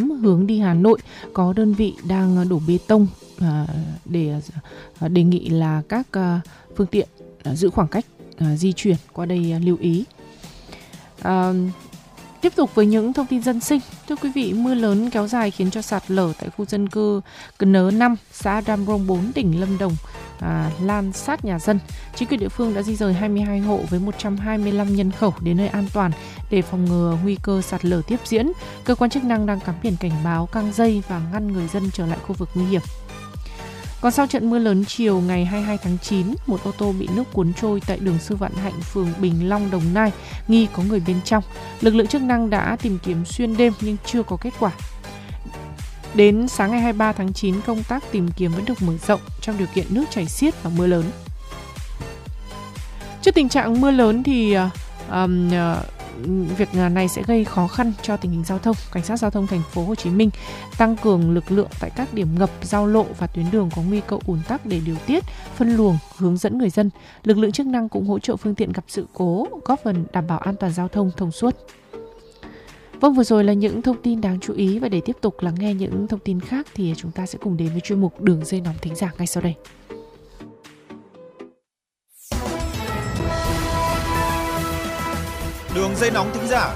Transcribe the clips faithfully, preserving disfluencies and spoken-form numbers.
tám hướng đi Hà Nội có đơn vị đang đổ bê tông để đề nghị là các phương tiện giữ khoảng cách di chuyển qua đây lưu ý. À, tiếp tục với những thông tin dân sinh. Thưa quý vị, mưa lớn kéo dài khiến cho sạt lở tại khu dân cư Cần Nớ năm, xã Đam Rông bốn, tỉnh Lâm Đồng à, lan sát nhà dân. Chính quyền địa phương đã di rời hai mươi hai hộ với một trăm hai mươi lăm nhân khẩu đến nơi an toàn để phòng ngừa nguy cơ sạt lở tiếp diễn. Cơ quan chức năng đang cắm biển cảnh báo, căng dây và ngăn người dân trở lại khu vực nguy hiểm. Còn sau trận mưa lớn chiều ngày hai mươi hai tháng chín, một ô tô bị nước cuốn trôi tại đường Sư Vạn Hạnh, phường Bình Long, Đồng Nai, nghi có người bên trong. Lực lượng chức năng đã tìm kiếm xuyên đêm nhưng chưa có kết quả. Đến sáng ngày hai mươi ba tháng chín, công tác tìm kiếm vẫn được mở rộng trong điều kiện nước chảy xiết và mưa lớn. Trước tình trạng mưa lớn thì um, việc này sẽ gây khó khăn cho tình hình giao thông. Cảnh sát giao thông thành phố Hồ Chí Minh tăng cường lực lượng tại các điểm ngập, giao lộ và tuyến đường có nguy cơ ùn tắc để điều tiết, phân luồng, hướng dẫn người dân. Lực lượng chức năng cũng hỗ trợ phương tiện gặp sự cố, góp phần đảm bảo an toàn giao thông thông suốt. Vâng, vừa rồi là những thông tin đáng chú ý, và để tiếp tục lắng nghe những thông tin khác thì chúng ta sẽ cùng đến với chuyên mục Đường dây nóng thính giả ngay sau đây. Đường dây nóng thính giả.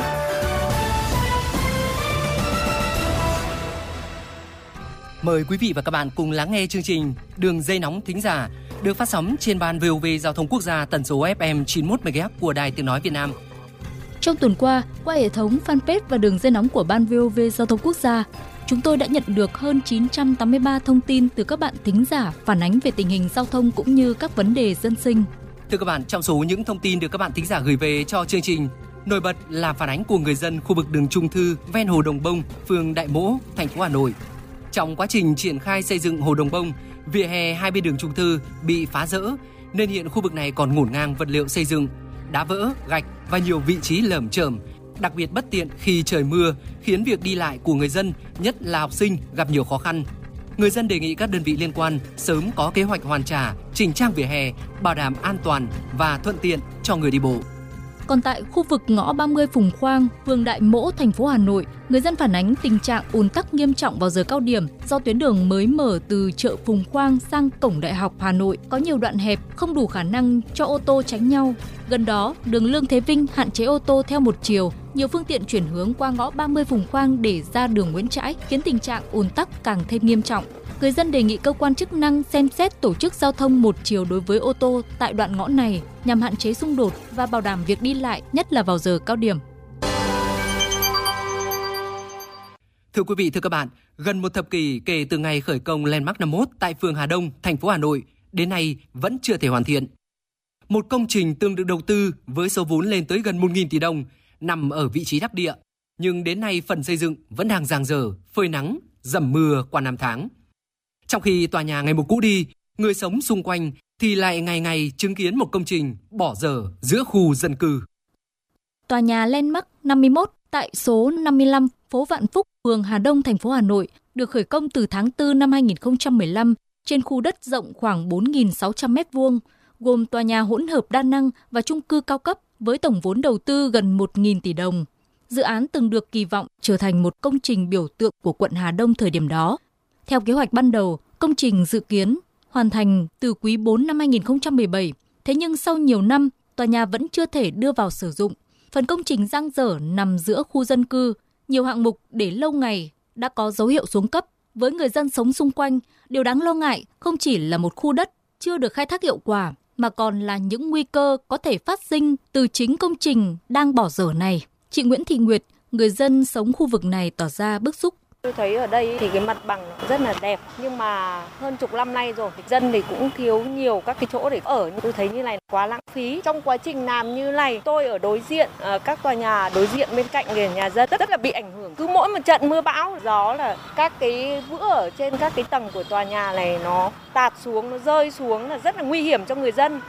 Mời quý vị và các bạn cùng lắng nghe chương trình Đường dây nóng thính giả được phát sóng trên ban vê o vê Giao thông Quốc gia tần số ép em chín mươi mốt mê ga héc của Đài Tiếng nói Việt Nam. Trong tuần qua, qua hệ thống fanpage và đường dây nóng của ban vê o vê Giao thông Quốc gia, chúng tôi đã nhận được hơn chín trăm tám mươi ba thông tin từ các bạn thính giả phản ánh về tình hình giao thông cũng như các vấn đề dân sinh. Thưa các bạn, trong số những thông tin được các bạn thính giả gửi về cho chương trình, nổi bật là phản ánh của người dân khu vực đường Trung Thư ven Hồ Đồng Bông, phường Đại Mỗ, thành phố Hà Nội. Trong quá trình triển khai xây dựng Hồ Đồng Bông, vỉa hè hai bên đường Trung Thư bị phá rỡ nên hiện khu vực này còn ngổn ngang vật liệu xây dựng, đá vỡ, gạch và nhiều vị trí lởm chởm, đặc biệt bất tiện khi trời mưa, khiến việc đi lại của người dân, nhất là học sinh, gặp nhiều khó khăn. Người dân đề nghị các đơn vị liên quan sớm có kế hoạch hoàn trả, chỉnh trang vỉa hè, bảo đảm an toàn và thuận tiện cho người đi bộ. Còn tại khu vực ngõ ba mươi Phùng Khoang, phường Đại Mỗ, thành phố Hà Nội, người dân phản ánh tình trạng ùn tắc nghiêm trọng vào giờ cao điểm do tuyến đường mới mở từ chợ Phùng Khoang sang cổng Đại học Hà Nội có nhiều đoạn hẹp, không đủ khả năng cho ô tô tránh nhau. Gần đó, đường Lương Thế Vinh hạn chế ô tô theo một chiều, nhiều phương tiện chuyển hướng qua ngõ ba mươi Phùng Khoang để ra đường Nguyễn Trãi, khiến tình trạng ùn tắc càng thêm nghiêm trọng. Người dân đề nghị cơ quan chức năng xem xét tổ chức giao thông một chiều đối với ô tô tại đoạn ngõ này nhằm hạn chế xung đột và bảo đảm việc đi lại, nhất là vào giờ cao điểm. Thưa quý vị, thưa các bạn, gần một thập kỷ kể từ ngày khởi công Landmark năm mươi mốt tại phường Hà Đông, thành phố Hà Nội, đến nay vẫn chưa thể hoàn thiện. Một công trình từng được đầu tư với số vốn lên tới gần một nghìn tỷ đồng, nằm ở vị trí đắc địa, nhưng đến nay phần xây dựng vẫn đang dang dở, phơi nắng, dầm mưa qua năm tháng. Trong khi tòa nhà ngày một cũ đi, người sống xung quanh thì lại ngày ngày chứng kiến một công trình bỏ dở giữa khu dân cư. Tòa nhà Landmark năm mươi mốt tại số năm mươi lăm phố Vạn Phúc, phường Hà Đông, thành phố Hà Nội được khởi công từ tháng tư năm hai nghìn không trăm mười lăm trên khu đất rộng khoảng bốn nghìn sáu trăm mét vuông, gồm tòa nhà hỗn hợp đa năng và chung cư cao cấp với tổng vốn đầu tư gần một nghìn tỷ đồng. Dự án từng được kỳ vọng trở thành một công trình biểu tượng của quận Hà Đông thời điểm đó. Theo kế hoạch ban đầu, công trình dự kiến hoàn thành từ quý tư năm hai nghìn không trăm mười bảy, thế nhưng sau nhiều năm, tòa nhà vẫn chưa thể đưa vào sử dụng. Phần công trình dang dở nằm giữa khu dân cư, nhiều hạng mục để lâu ngày đã có dấu hiệu xuống cấp. Với người dân sống xung quanh, điều đáng lo ngại không chỉ là một khu đất chưa được khai thác hiệu quả, mà còn là những nguy cơ có thể phát sinh từ chính công trình đang bỏ dở này. Chị Nguyễn Thị Nguyệt, người dân sống khu vực này tỏ ra bức xúc. Tôi thấy ở đây thì cái mặt bằng rất là đẹp, nhưng mà hơn chục năm nay rồi, dân thì cũng thiếu nhiều các cái chỗ để ở. Tôi thấy như này quá lãng phí. Trong quá trình làm như này, tôi ở đối diện, các tòa nhà đối diện bên cạnh thì nhà dân rất là bị ảnh hưởng. Cứ mỗi một trận mưa bão, gió là các cái vữa ở trên các cái tầng của tòa nhà này nó tạt xuống, nó rơi xuống là rất là nguy hiểm cho người dân.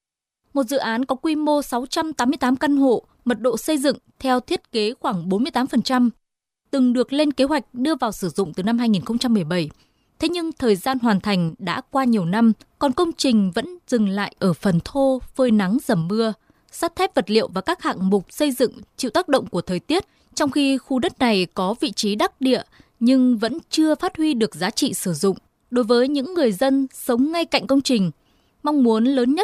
Một dự án có quy mô sáu trăm tám mươi tám căn hộ, mật độ xây dựng theo thiết kế khoảng bốn mươi tám phần trăm. Từng được lên kế hoạch đưa vào sử dụng từ năm hai nghìn không trăm mười bảy. Thế nhưng thời gian hoàn thành đã qua nhiều năm, còn công trình vẫn dừng lại ở phần thô, phơi nắng dầm mưa. Sắt thép vật liệu và các hạng mục xây dựng chịu tác động của thời tiết Trong khi khu đất này có vị trí đắc địa nhưng vẫn chưa phát huy được giá trị sử dụng. Đối với những người dân sống ngay cạnh công trình, mong muốn lớn nhất